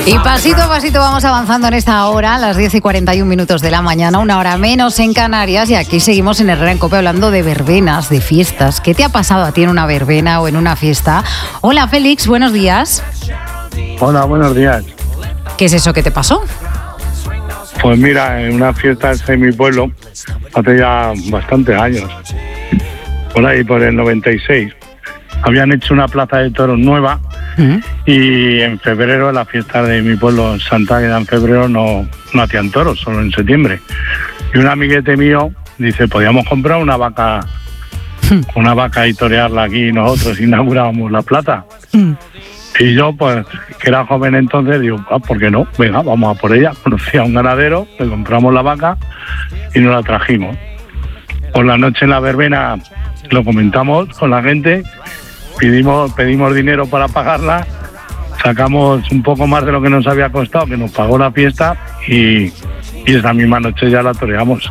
Y pasito a pasito vamos avanzando en esta hora, las 10:41 de la mañana, una hora menos en Canarias, y aquí seguimos en Herrera en Cope hablando de verbenas, de fiestas. ¿Qué te ha pasado a ti en una verbena o en una fiesta? Hola, Félix, buenos días. Hola, buenos días. ¿Qué es eso que te pasó? Pues mira, en una fiesta en mi pueblo, hace ya bastantes años, por ahí por el 96, habían hecho una plaza de toros nueva. Y en febrero, la fiesta de mi pueblo, en Santa Águeda, en febrero no hacían toros, solo en septiembre. Y un amiguete mío dice, podíamos comprar una vaca y torearla aquí, y nosotros inaugurábamos la plaza. Y yo, pues, que era joven entonces, digo, ¿por qué no? Venga, vamos a por ella. Conocí a un ganadero, le compramos la vaca y nos la trajimos. Por la noche en la verbena lo comentamos con la gente, pedimos dinero para pagarla, sacamos un poco más de lo que nos había costado, que nos pagó la fiesta, y esa misma noche ya la toreamos.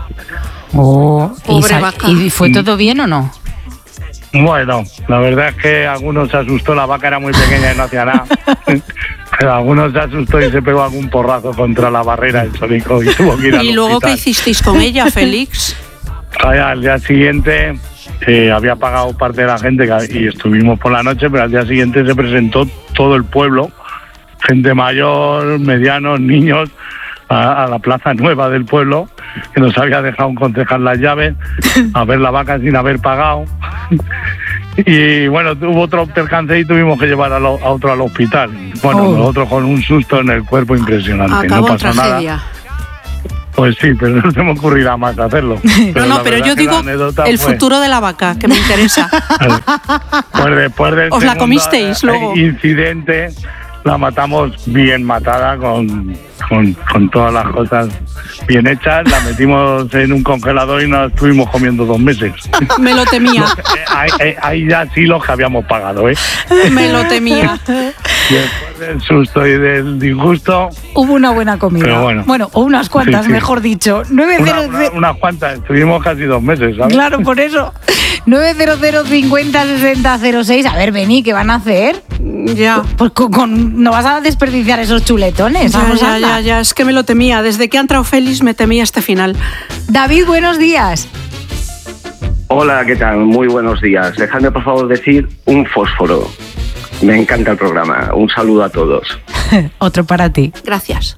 ¿Y fue todo bien o no? Bueno, la verdad es que algunos se asustó, la vaca era muy pequeña y no hacía nada. Pero algunos se asustó y se pegó algún porrazo contra la barrera del Sónico y tuvo que ir al hospital. ¿Y luego qué hicisteis con ella, Félix? Al día siguiente había pagado parte de la gente y estuvimos por la noche, pero al día siguiente se presentó todo el pueblo, gente mayor, medianos, niños, a la plaza nueva del pueblo, que nos había dejado un concejal las llaves, a ver la vaca sin haber pagado. Y bueno, hubo otro percance y tuvimos que llevar a otro al hospital. Bueno, nosotros con un susto en el cuerpo impresionante. Acabó no pasó en tragedia. Nada. Pues sí, pero no se me ocurrirá más hacerlo. Pero yo digo el futuro de la vaca, que me interesa. Pues después del ¿Os la comisteis luego? Incidente, la matamos bien matada, con todas las cosas bien hechas, la metimos en un congelador y nos estuvimos comiendo 2 meses. Me lo temía. Ahí ya sí los que habíamos pagado, ¿eh? Me lo temía. Después del susto y del disgusto... Hubo una buena comida. Bueno, o unas cuantas, sí. Mejor dicho. Unas cuantas, estuvimos casi 2 meses, ¿sabes? Claro, por eso. 900 50 60 06. A ver, Beni, ¿qué van a hacer? Ya. Pues no vas a desperdiciar esos chuletones. Ya, es que me lo temía. Desde que ha entrado Félix me temía este final. David, buenos días. Hola, ¿qué tal? Muy buenos días. Dejadme, por favor, decir un fósforo. Me encanta el programa. Un saludo a todos. Otro para ti. Gracias.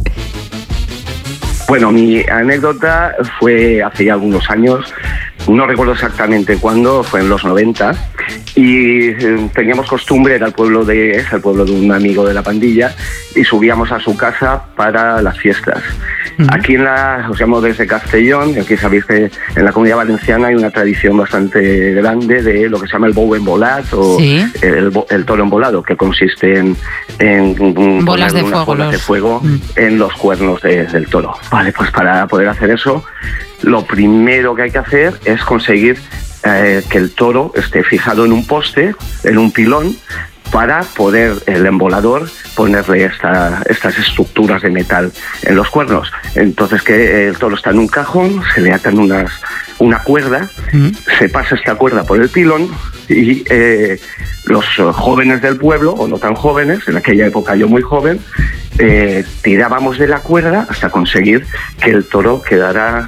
Bueno, mi anécdota fue hace ya algunos años. No recuerdo exactamente cuándo, fue en los 90, y teníamos costumbre, era el pueblo de un amigo de la pandilla, y subíamos a su casa para las fiestas. Aquí os llamo desde Castellón, y aquí sabéis que en la Comunidad Valenciana hay una tradición bastante grande de lo que se llama el bou embolat, o ¿sí? el toro embolado, que consiste en bolas de fuego en los cuernos del toro. Vale, pues para poder hacer eso, lo primero que hay que hacer es conseguir que el toro esté fijado en un poste, en un pilón, para poder el embolador ponerle estas estructuras de metal en los cuernos. Entonces, que el toro está en un cajón, se le atan una cuerda, se pasa esta cuerda por el pilón y los jóvenes del pueblo, o no tan jóvenes, en aquella época yo muy joven, tirábamos de la cuerda hasta conseguir que el toro quedara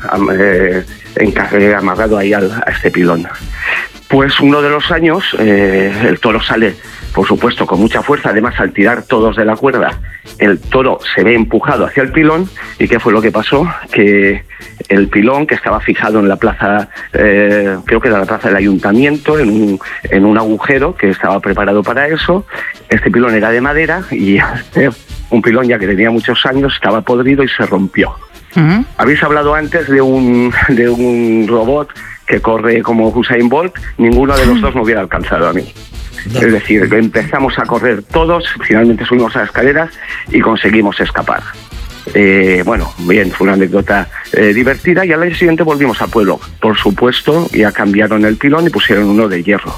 amarrado ahí a este pilón. Pues uno de los años el toro sale, por supuesto, con mucha fuerza. Además, al tirar todos de la cuerda, el toro se ve empujado hacia el pilón. ¿Y qué fue lo que pasó? Que el pilón, que estaba fijado en la plaza, creo que era la plaza del ayuntamiento, en un agujero que estaba preparado para eso, este pilón era de madera y un pilón ya que tenía muchos años, estaba podrido y se rompió. Habéis hablado antes de un robot que corre como Usain Bolt. Ninguno de los dos me hubiera alcanzado a mí. Es decir, empezamos a correr todos, finalmente subimos a las escaleras y conseguimos escapar. Bueno, bien, fue una anécdota divertida, y al año siguiente volvimos al pueblo. Por supuesto, ya cambiaron el pilón y pusieron uno de hierro.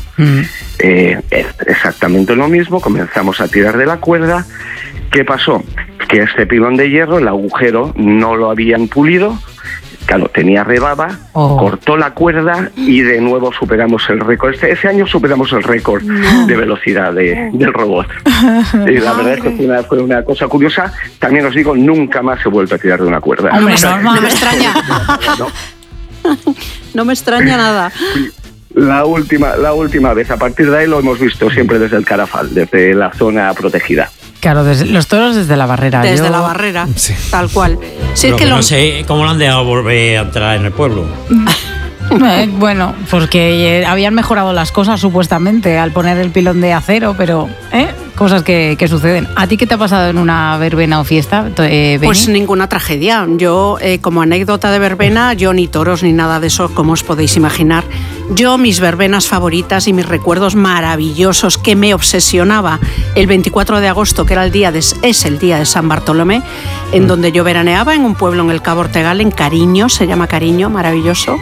Exactamente lo mismo, comenzamos a tirar de la cuerda. ¿Qué pasó? Que este pilón de hierro, el agujero no lo habían pulido, Claro, tenía rebaba, cortó la cuerda y de nuevo superamos el récord. Ese año superamos el récord de velocidad del robot. Y la verdad es que fue una cosa curiosa. También os digo, nunca más he vuelto a tirar de una cuerda. Hombre, no me extraña. No me extraña nada. La última vez. A partir de ahí lo hemos visto siempre desde el Carafal, desde la zona protegida. Claro, los toros desde la barrera. Desde la barrera, tal cual. Sí, es que no sé cómo lo han dejado volver a entrar en el pueblo. Bueno, porque habían mejorado las cosas supuestamente al poner el pilón de acero, pero cosas que suceden. ¿A ti qué te ha pasado en una verbena o fiesta, Beni? Pues ninguna tragedia. Yo, como anécdota de verbena, yo ni toros ni nada de eso, como os podéis imaginar. Yo, mis verbenas favoritas y mis recuerdos maravillosos que me obsesionaba el 24 de agosto, que era es el día de San Bartolomé, en donde yo veraneaba en un pueblo en el Cabo Ortegal, en Cariño, se llama Cariño, maravilloso.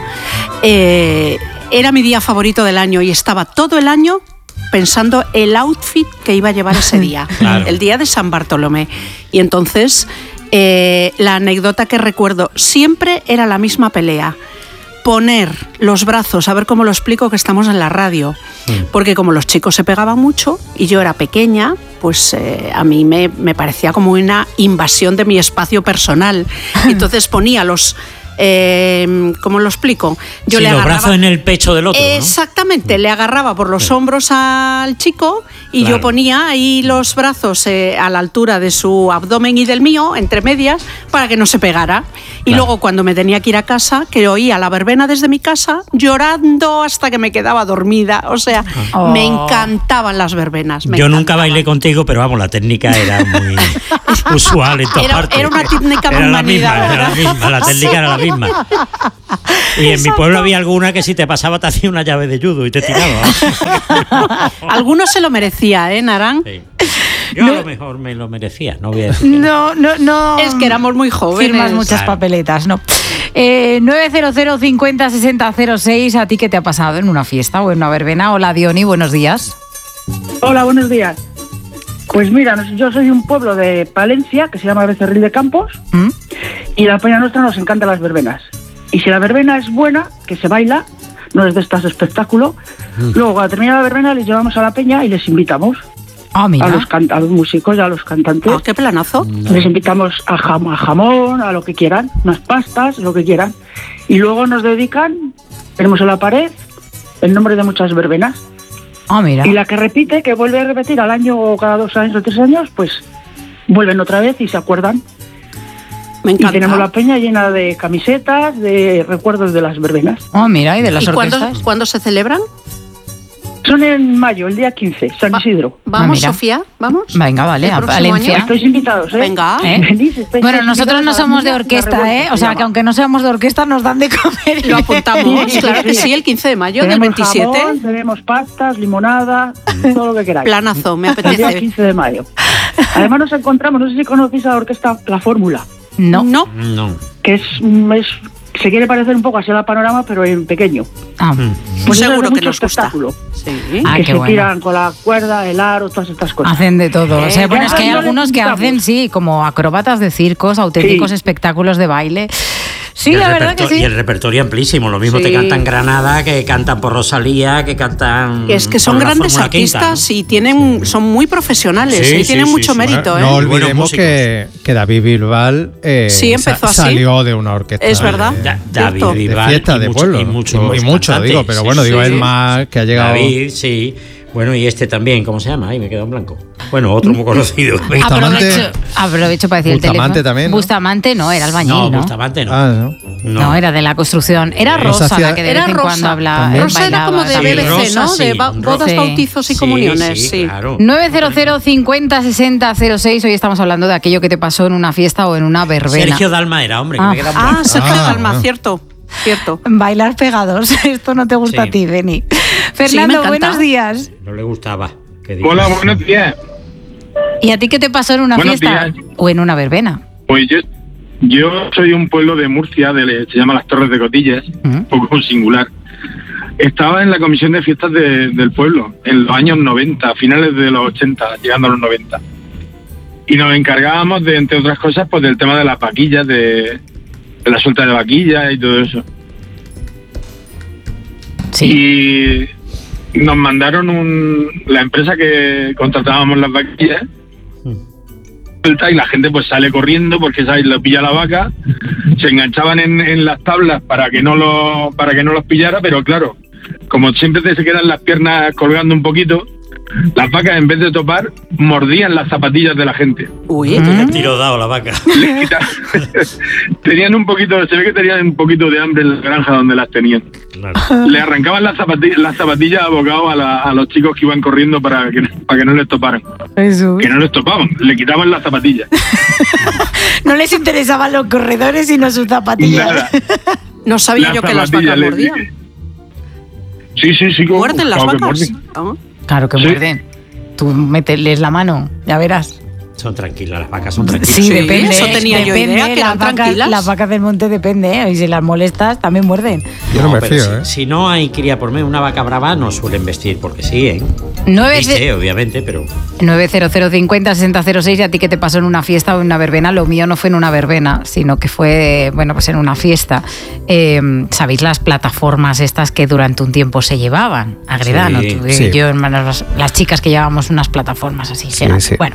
Era mi día favorito del año y estaba todo el año pensando el outfit que iba a llevar ese día, claro. El día de San Bartolomé. Y entonces, la anécdota que recuerdo siempre era la misma pelea. Poner los brazos, a ver cómo lo explico que estamos en la radio, porque como los chicos se pegaban mucho y yo era pequeña, pues a mí me parecía como una invasión de mi espacio personal. Entonces ponía los... ¿cómo lo explico? Yo le agarraba los brazos en el pecho del otro, ¿no? Exactamente, le agarraba por los hombros al chico y yo ponía ahí los brazos a la altura de su abdomen y del mío, entre medias, para que no se pegara. Y luego cuando me tenía que ir a casa, que oía la verbena desde mi casa, llorando hasta que me quedaba dormida. O sea, me encantaban las verbenas. Yo nunca bailé contigo, pero vamos, la técnica era muy usual en todas partes. Era una técnica muy manida. Era la misma, la técnica era la misma. Y en mi pueblo había alguna que si te pasaba te hacía una llave de judo y te tiraba. Algunos se lo merecía, Narán. Sí. Yo a lo mejor me lo merecía, no voy a decir. No. Es que éramos muy jóvenes. Firmas muchas papeletas, ¿no? 900 50 60 06, ¿a ti qué te ha pasado en una fiesta o en una verbena? Hola, Diony, buenos días. Hola, buenos días. Pues mira, yo soy de un pueblo de Palencia que se llama Becerril de Campos y la peña nuestra nos encantan las verbenas. Y si la verbena es buena, que se baila, no es de estas espectáculo, luego cuando termina la verbena les llevamos a la peña y les invitamos. Mira. A los músicos y a los cantantes. ¡Qué planazo! Les invitamos a jamón, a lo que quieran, unas pastas, lo que quieran. Y luego nos dedican, tenemos en la pared, el nombre de muchas verbenas. Mira. Y la que repite, que vuelve a repetir al año o cada 2 años o 3 años, pues vuelven otra vez y se acuerdan. Me encanta. Y tenemos la peña llena de camisetas, de recuerdos de las verbenas. Mira, y de las orquestas. ¿Cuándo se celebran? Son en mayo, el día 15, San Isidro. ¿Vamos, Sofía? ¿Vamos? Venga, vale, a Valencia. Estáis invitados, ¿eh? Venga. Bueno, nosotros no somos de orquesta, O sea, que aunque no seamos de orquesta, nos dan de comer. Lo apuntamos, claro que sí, el 15 de mayo del 27. Jamón, tenemos pastas, limonada, todo lo que queráis. Planazo, me apetece. El día 15 de mayo. Además nos encontramos, no sé si conocéis a la orquesta La Fórmula. No. Que se quiere parecer un poco así a la Panorama, pero en pequeño. Pues seguro que nos espectáculo. Gusta. Sí. Que se tiran con la cuerda, el aro, todas estas cosas. Hacen de todo. O sea, bueno, es que hay algunos que hacen, como acróbatas de circos, auténticos espectáculos de baile. Sí, la verdad que sí. Y el repertorio amplísimo. Lo mismo te cantan Granada, que cantan por Rosalía, que cantan. Es que son grandes artistas y son muy profesionales y tienen mucho mérito. No olvidemos que David Bisbal empezó así. Salió de una orquesta. Es verdad. David Bisbal. De fiesta de pueblo. Y mucho, digo, pero bueno, digo, él más que ha llegado. David, sí. Bueno, y este también, ¿cómo se llama? Ahí me quedo en blanco. Bueno, otro muy conocido. Aprovecho para decir el teléfono. Bustamante también, ¿no? Bustamante no, era albañil, ¿no? Bustamante no. No, era de la construcción. Era Rosa la que de vez en cuando hablaba. Rosa era como de BBC, ¿no? De bodas, bautizos y comuniones. Sí, claro. 900 50 60 06. Hoy estamos hablando de aquello que te pasó en una fiesta o en una verbena. Sergio Dalma era, hombre, que me queda en blanco. Sergio Dalma, cierto. Bailar pegados. Esto no te gusta a ti, Beni. Fernando, buenos días. No le gustaba. Hola, buenos días. ¿Y a ti qué te pasó en una fiesta o en una verbena? Pues yo soy de un pueblo de Murcia, se llama Las Torres de Cotillas, un poco singular. Estaba en la comisión de fiestas del pueblo, en los años 90, finales de los 80, llegando a los 90. Y nos encargábamos de, entre otras cosas, pues del tema de las vaquillas, de la suelta de vaquilla y todo eso. Sí. Y nos mandaron la empresa que contratábamos las vaquillas, y la gente pues sale corriendo porque, ¿sabes?, lo pilla la vaca, se enganchaban en las tablas para que no los pillara, pero claro, como siempre se quedan las piernas colgando un poquito, las vacas, en vez de topar, mordían las zapatillas de la gente. Uy, tiro dado la vaca. Tenían un poquito, se ve que tenían un poquito de hambre en la granja donde las tenían. Claro. Le arrancaban las zapatillas a bocado a los chicos que iban corriendo para que no les toparan. Eso. Que no les topaban, le quitaban las zapatillas. No les interesaban los corredores sino sus zapatillas. Nada. No sabía yo que las vacas mordían. Sí. ¿Muerden las vacas? Claro que muerden. Tú mételes la mano, ya verás. Son tranquilas, las vacas son tranquilas. Sí, depende. Eso tenía yo idea, que eran tranquilas. Las vacas del monte depende, y si las molestas también muerden. Yo no me fío, Si no hay cría por medio, una vaca brava no suelen vestir, porque sí, ¿eh? Obviamente, pero... 90050-6006, ¿y a ti qué te pasó en una fiesta o en una verbena? Lo mío no fue en una verbena, sino que fue, pues en una fiesta. ¿Sabéis las plataformas estas que durante un tiempo se llevaban? Agredano, sí. Yo, hermanas, las chicas que llevábamos unas plataformas así. Sí. Bueno,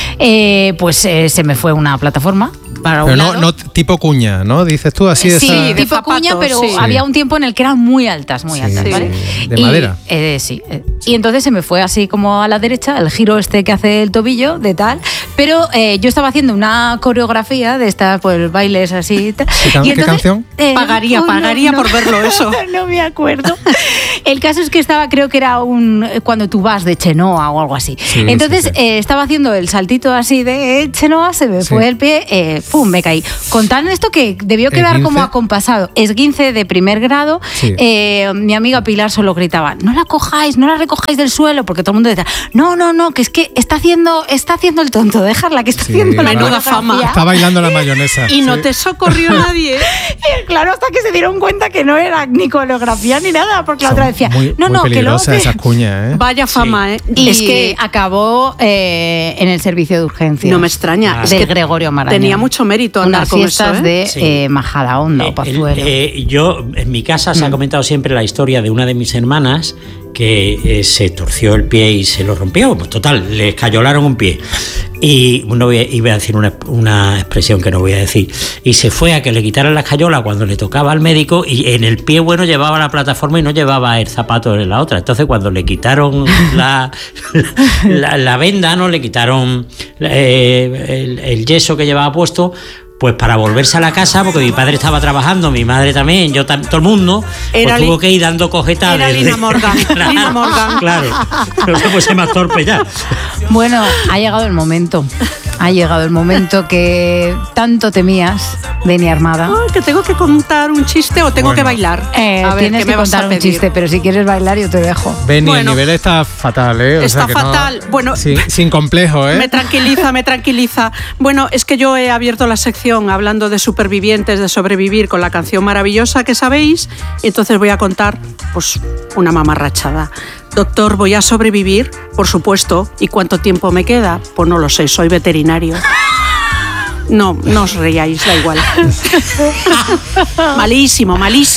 se me fue una plataforma para pero un lado. no tipo cuña, ¿no? Dices tú así. Sí, esa... tipo zapatos, cuña, pero sí. había un tiempo en el que eran muy altas, ¿vale? ¿De madera? Sí. Y entonces se me fue así como a la derecha, el giro este que hace el tobillo, de tal. Pero yo estaba haciendo una coreografía de estas, pues, bailes así. Tal. ¿Qué canción? Pagaría por verlo eso. No me acuerdo. El caso es que creo que era cuando tú vas de Chenoa o algo así. Sí, entonces estaba haciendo el saltito así de Chenoa, se me fue el pie, ¡pum!, me caí. Contaron esto que debió quedar como acompasado. Esguince de primer grado. Sí. Mi amiga Pilar solo gritaba, no la recojáis del suelo, porque todo el mundo decía, no, que es que está haciendo el tonto, dejarla, que está haciendo la menuda fama. Está bailando la mayonesa. Y no te socorrió nadie. Claro, hasta que se dieron cuenta que no era ni coreografía ni nada, porque la otra decía, muy peligrosas esas cuñas, ¿eh? Vaya fama, ¿eh? Y es que acabó en el servicio de urgencias. No me extraña. Es de Gregorio Marañón. Tenía mucho mérito andar unas con fiestas eso, de Majadahonda o Pozuelo. Yo, en mi casa se ha comentado siempre la historia de una de mis hermanas que se torció el pie y se lo rompió. Pues total, le escayolaron un pie. Y iba a decir una expresión que no voy a decir. Y se fue a que le quitaran la escayola cuando le tocaba al médico, y en el pie bueno llevaba la plataforma y no llevaba el zapato en la otra. Entonces cuando le quitaron la venda, no le quitaron el yeso que llevaba puesto, pues para volverse a la casa, porque mi padre estaba trabajando, mi madre también, yo también, todo el mundo, pues tuvo que ir dando cojetadas. Era Lina Morgan. Lina Morgan. Claro, no se fuese más torpe ya. Bueno, ha llegado el momento que tanto temías, Beni Armada. ¿Que tengo que contar un chiste o tengo que bailar? A ver, tienes que contar un chiste, pero si quieres bailar yo te dejo. Beni, el nivel está fatal, ¿eh? Está fatal. Bueno, sin complejo, ¿eh? Me tranquiliza. Bueno, es que yo he abierto la sección hablando de supervivientes, de sobrevivir, con la canción maravillosa que sabéis, y entonces voy a contar, pues, una mamarrachada. Doctor, ¿voy a sobrevivir? Por supuesto. ¿Y cuánto tiempo me queda? Pues no lo sé, soy veterinario. No os reíais, da igual. Malísimo.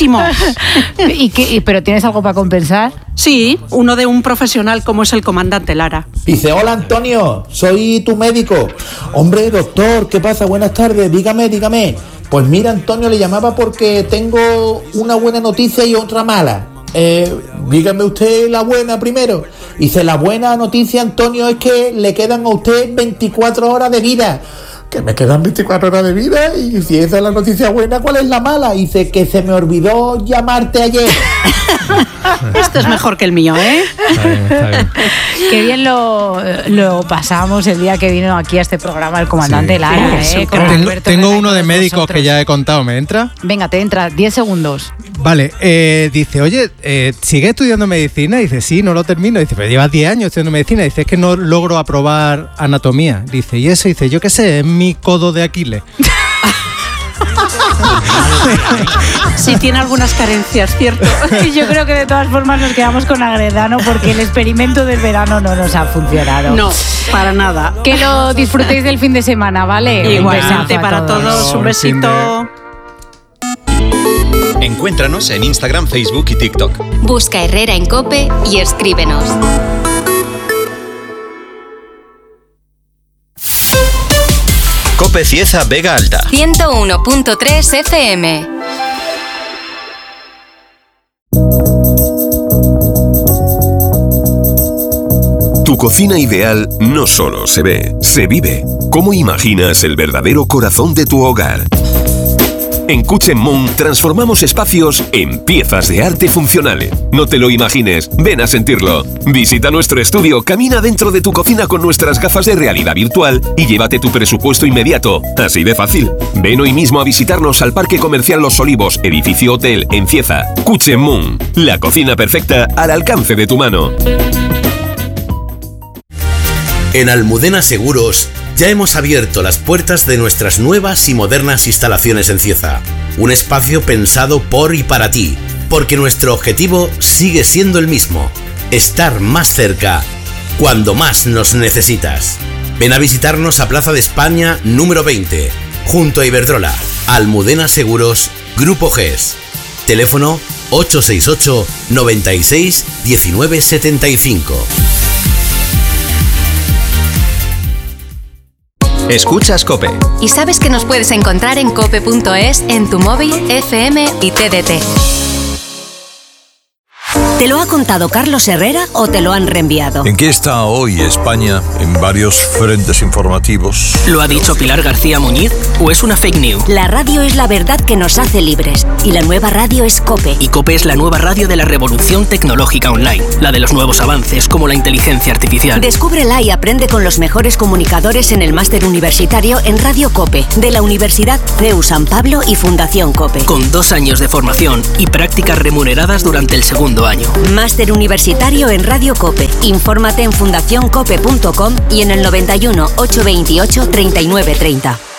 ¿Pero tienes algo para compensar? Sí, uno de un profesional como es el comandante Lara. Dice, hola Antonio, soy tu médico. Hombre, doctor, ¿qué pasa? Buenas tardes, dígame. Pues mira, Antonio, le llamaba porque tengo una buena noticia y otra mala. Dígame usted la buena primero. Dice, la buena noticia, Antonio, es que le quedan a usted 24 horas de vida. Que me quedan 24 horas de vida, y si esa es la noticia buena, ¿cuál es la mala? Dice que se me olvidó llamarte ayer. Esto es mejor que el mío, ¿eh? Está bien. Qué bien lo pasamos el día que vino aquí a este programa el comandante Lara, con Alberto. Tengo uno de médicos que ya he contado, ¿me entra? Venga, te entra, 10 segundos. Vale, dice, oye, ¿sigue estudiando medicina? Dice, sí, no lo termino. Dice, pero llevas 10 años estudiando medicina. Dice, es que no logro aprobar anatomía. Dice, ¿y eso? Dice, yo qué sé, es mi codo de Aquiles. Sí, tiene algunas carencias, ¿cierto? Yo creo que de todas formas nos quedamos con Agredano porque el experimento del verano no nos ha funcionado. No, para nada. Que lo disfrutéis del fin de semana, ¿vale? Igualmente para todos, un besito. Encuéntranos en Instagram, Facebook y TikTok. Busca Herrera en COPE y escríbenos. COPE Cieza Vega Alta. 101.3 FM. Tu cocina ideal no solo se ve, se vive. ¿Cómo imaginas el verdadero corazón de tu hogar? En Kitchen Moon transformamos espacios en piezas de arte funcionales. No te lo imagines, ven a sentirlo. Visita nuestro estudio, camina dentro de tu cocina con nuestras gafas de realidad virtual y llévate tu presupuesto inmediato. Así de fácil. Ven hoy mismo a visitarnos al Parque Comercial Los Olivos, edificio hotel en Cieza. Kitchen Moon, la cocina perfecta al alcance de tu mano. En Almudena Seguros ya hemos abierto las puertas de nuestras nuevas y modernas instalaciones en Cieza. Un espacio pensado por y para ti, porque nuestro objetivo sigue siendo el mismo: estar más cerca cuando más nos necesitas. Ven a visitarnos a Plaza de España número 20, junto a Iberdrola. Almudena Seguros, Grupo GES. Teléfono 868 96 19 75. Escuchas COPE. Y sabes que nos puedes encontrar en cope.es, en tu móvil, FM y TDT. ¿Te lo ha contado Carlos Herrera o te lo han reenviado? ¿En qué está hoy España en varios frentes informativos? ¿Lo ha dicho Pilar García Muñiz o es una fake news? La radio es la verdad que nos hace libres y la nueva radio es COPE. Y COPE es la nueva radio de la revolución tecnológica online, la de los nuevos avances como la inteligencia artificial. Descúbrela y aprende con los mejores comunicadores en el máster universitario en Radio COPE de la Universidad CEU San Pablo y Fundación COPE. Con 2 años de formación y prácticas remuneradas durante el segundo año. Máster universitario en Radio COPE. Infórmate en fundacioncope.com y en el 91 828 3930.